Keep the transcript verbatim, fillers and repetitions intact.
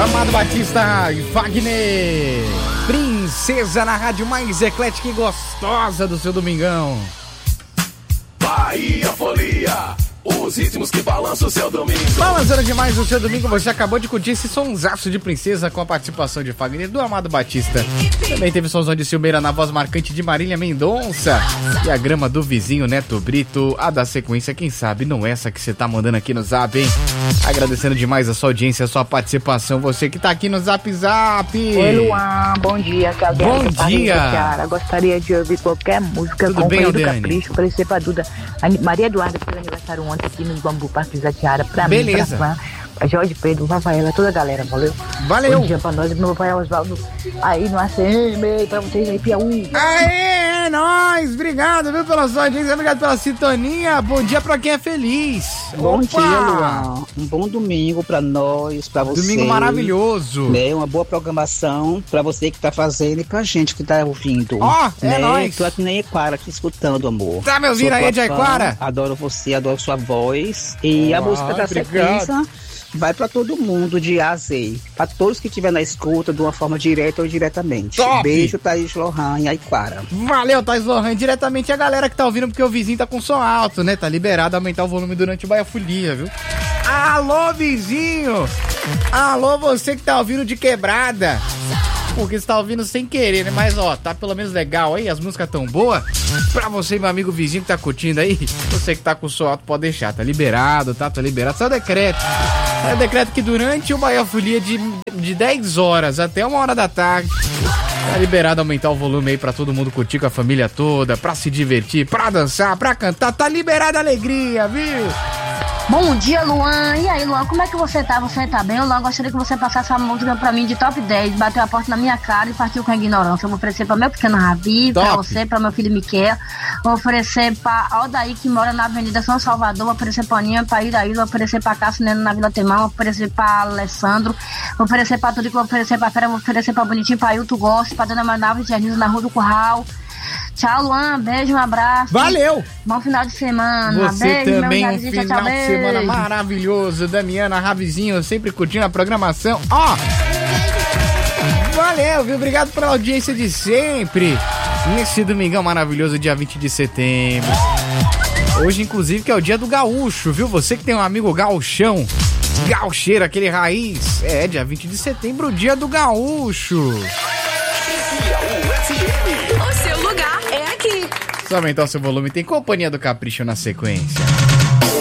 Amado Batista e Wagner. Princesa na rádio mais eclética e gostosa do seu domingão. Bahia Folia, os ritmos que balançam o seu domingo. Balançando demais o seu domingo, você acabou de curtir esse sonsaço de Princesa com a participação de Wagner do Amado Batista. Também teve sonzão de Silmeira na voz marcante de Marília Mendonça. E a grama do vizinho Neto Brito. A da sequência, quem sabe, não é essa que você tá mandando aqui no Zap, hein? Agradecendo demais a sua audiência, a sua participação. Você que tá aqui no Zap Zap. Oi, Luan, bom dia. Bom dia. Cara, gostaria de ouvir qualquer música. Tudo com bem, o do Aldeane? Capricho, oferecer pra Duda. A Maria Eduarda fez aniversário ontem aqui no Bambu Parque da Tiara. Pra Beleza. mim, pra Fran, a Jorge Pedro, Rafaela, toda a galera, valeu? Valeu. Bom dia pra nós, meu pai Osvaldo, aí no A C M, pra vocês aí, Piauí. Aê, é nóis. Obrigado, viu, pela sua audiência. Obrigado pela sintonia. Bom dia pra quem é feliz. Bom Opa! dia, Luan. Um bom domingo pra nós, pra você. Domingo maravilhoso. Né? Uma boa programação pra você que tá fazendo e pra gente que tá ouvindo. Ó, é né? nóis. Tô aqui na Equara, aqui escutando, amor. Tá me ouvindo Sou aí, tua de fã, Equara? Adoro você, adoro sua voz. E Oh, a música da obrigado. sequência vai pra todo mundo, de A a Z. Pra todos que estiver na escuta, de uma forma direta ou indiretamente. Top. Beijo, Thaís Lohan e Equara. Valeu, Thais Lohan. Diretamente a galera que tá ouvindo, porque o vizinho tá com som alto, né? Tá liberado a aumentar o volume durante o Baia Folia, viu? Alô, vizinho! Alô, você que tá ouvindo de quebrada. Porque você tá ouvindo sem querer, né? Mas, ó, tá pelo menos legal aí, as músicas tão boas. Pra você, meu amigo vizinho que tá curtindo aí, você que tá com o som alto, pode deixar. Tá liberado, tá? Tá liberado. Só decreto. É decreto que durante o Baia Folia de, de dez horas até uma hora da tarde, tá liberado aumentar o volume aí pra todo mundo curtir com a família toda, pra se divertir, pra dançar, pra cantar. Tá liberada a alegria, viu? Bom dia, Luan. E aí, Luan, como é que você tá? Você tá bem? Luan, gostaria que você passasse essa música pra mim de top dez, bateu a porta na minha cara e partiu com a ignorância. Eu vou oferecer pra meu pequeno Ravi, Top. pra você, pra meu filho Miquel. Vou oferecer pra Aldair, que mora na Avenida São Salvador. Vou oferecer pra Aninha, pra Iraí. Vou oferecer pra Cássio Neno na Vila Temão. Vou oferecer pra Alessandro. Vou oferecer pra Turico. Vou oferecer pra Fera. Vou oferecer pra Bonitinho, pra Ailton Gosto, pra Dona Manaus de Jardim na Rua do Curral. Tchau, Luan. Beijo, um abraço. Valeu! Bom final de semana. Você beijo, também, meu um Jardim. final Tchau, tchau, de semana beijo. maravilhoso. Damiana, Ravizinho, sempre curtindo a programação. Ó! Valeu, viu? Obrigado pela audiência de sempre. Nesse domingão maravilhoso, dia vinte de setembro. Hoje, inclusive, que é o dia do gaúcho, viu? Você que tem um amigo gauchão, gaucheiro, aquele raiz. É, dia vinte de setembro, o dia do gaúcho. O seu lugar é aqui. Só aumentar o seu volume, tem Companhia do Capricho na sequência.